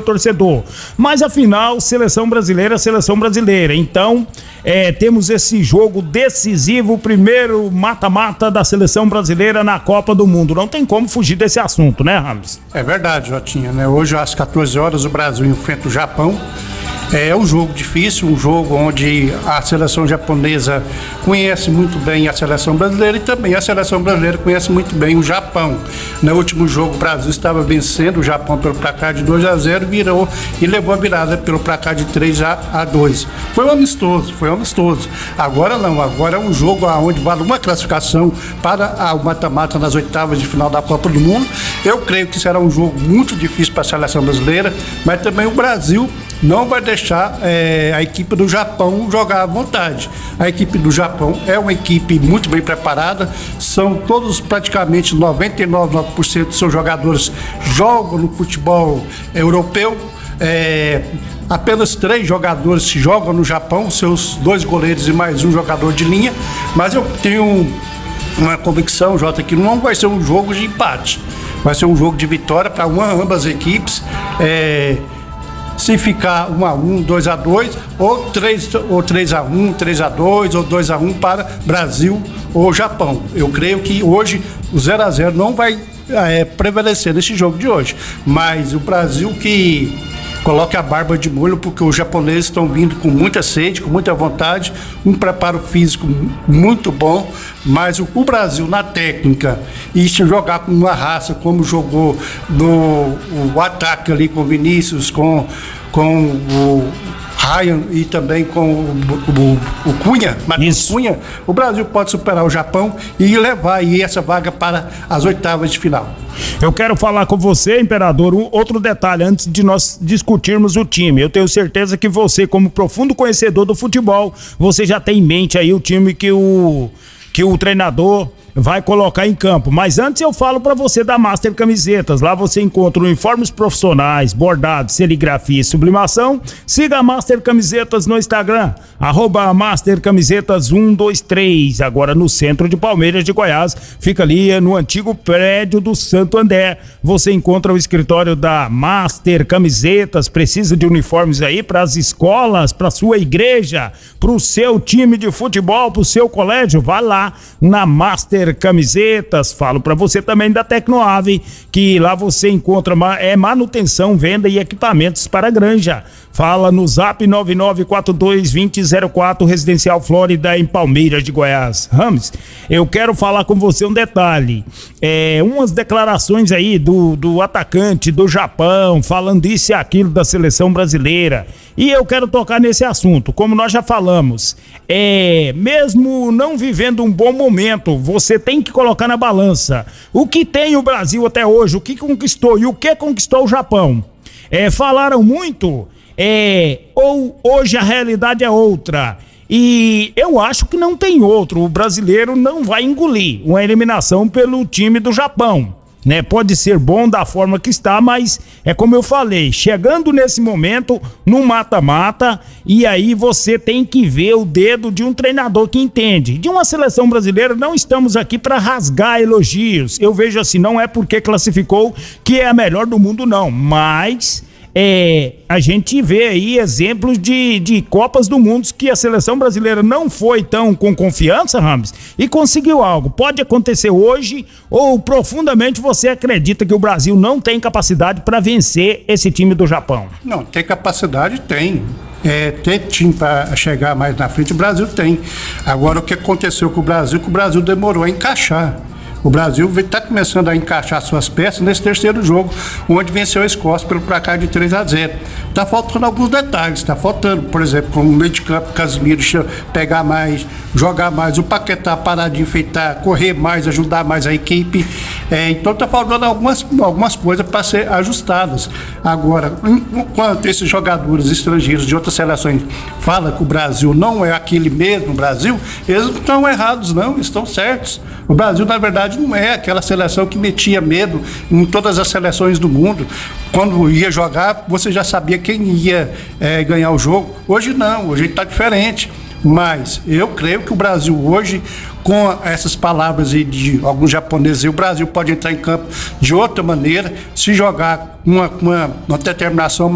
torcedor. Mas afinal, seleção brasileira é seleção brasileira. Então, temos esse jogo decisivo, o primeiro mata-mata da seleção brasileira na Copa do Mundo. Não tem como fugir desse assunto, né, Rames? É verdade, Jotinha, né? Hoje às 14 horas o Brasil enfrenta o Japão. É um jogo difícil, um jogo onde a seleção japonesa conhece muito bem a seleção brasileira e também a seleção brasileira conhece muito bem o Japão. No último jogo o Brasil estava vencendo o Japão pelo placar de 2-0, virou e levou a virada pelo placar de 3-2. Foi um amistoso. Agora não, agora é um jogo onde vale uma classificação para o mata-mata nas oitavas de final da Copa do Mundo. Eu creio que será um jogo muito difícil para a seleção brasileira, mas também o Brasil não vai deixar a equipe do Japão jogar à vontade. A equipe do Japão é uma equipe muito bem preparada, são todos praticamente 99% dos seus jogadores jogam no futebol europeu. Apenas 3 jogadores se jogam no Japão, seus 2 goleiros e mais um jogador de linha, mas eu tenho uma convicção, Jota, que não vai ser um jogo de empate, vai ser um jogo de vitória para ambas as equipes. Se ficar 1-1, 2-2, ou 3-1, 3-2, ou 2-1 para Brasil ou Japão. Eu creio que hoje o 0-0 não vai prevalecer nesse jogo de hoje. Mas o Brasil que coloque a barba de molho, porque os japoneses estão vindo com muita sede, com muita vontade, um preparo físico muito bom, mas o Brasil na técnica e se jogar com uma raça como jogou o ataque ali com o Vinícius, com o Ryan e também com o Cunha, Matheus Cunha, o Brasil pode superar o Japão e levar aí essa vaga para as oitavas de final. Eu quero falar com você, Imperador, outro detalhe antes de nós discutirmos o time. Eu tenho certeza que você, como profundo conhecedor do futebol, você já tem em mente aí o time que o treinador vai colocar em campo. Mas antes eu falo para você da Master Camisetas. Lá você encontra uniformes profissionais, bordados, serigrafia e sublimação. Siga a Master Camisetas no Instagram, @MasterCamisetas123. Agora no centro de Palmeiras de Goiás, fica ali no antigo prédio do Santo André. Você encontra o escritório da Master Camisetas. Precisa de uniformes aí para as escolas, para sua igreja, para o seu time de futebol, para o seu colégio? Vá lá na Master Camisetas. Falo para você também da Tecnoave, que lá você encontra manutenção, venda e equipamentos para a granja. Fala no Zap 99422004, Residencial Flórida, em Palmeiras de Goiás. Rames, eu quero falar com você um detalhe. Umas declarações aí do atacante do Japão, falando isso e aquilo da seleção brasileira. E eu quero tocar nesse assunto, como nós já falamos. Mesmo não vivendo um bom momento, você tem que colocar na balança o que tem o Brasil até hoje, o que conquistou e o que conquistou o Japão. Falaram muito, ou hoje a realidade é outra. E eu acho que não tem outro. O brasileiro não vai engolir uma eliminação pelo time do Japão, né? Pode ser bom da forma que está, mas é como eu falei, chegando nesse momento, no mata-mata, e aí você tem que ver o dedo de um treinador que entende. De uma seleção brasileira, não estamos aqui para rasgar elogios. Eu vejo assim, não é porque classificou que é a melhor do mundo, não, mas a gente vê aí exemplos de Copas do Mundo que a seleção brasileira não foi tão com confiança, Rames, e conseguiu algo. Pode acontecer hoje, ou profundamente você acredita que o Brasil não tem capacidade para vencer esse time do Japão? Não, tem capacidade, tem. Tem time para chegar mais na frente, o Brasil tem. Agora, o que aconteceu com o Brasil, que o Brasil demorou a encaixar. O Brasil está começando a encaixar suas peças nesse terceiro jogo, onde venceu a Escócia pelo placar de 3-0. Está faltando alguns detalhes, por exemplo, com o meio de campo, Casemiro pegar mais, jogar mais, o Paquetá parar de enfeitar, correr mais, ajudar mais a equipe. Então está faltando algumas coisas para ser ajustadas. Agora, enquanto esses jogadores estrangeiros de outras seleções falam que o Brasil não é aquele mesmo Brasil, eles não estão errados, não, estão certos. O Brasil, na verdade, não é aquela seleção que metia medo em todas as seleções do mundo. Quando ia jogar, você já sabia quem ia ganhar o jogo. Hoje não, hoje está diferente. Mas eu creio que o Brasil hoje, com essas palavras aí de alguns japoneses, o Brasil pode entrar em campo de outra maneira, se jogar uma determinação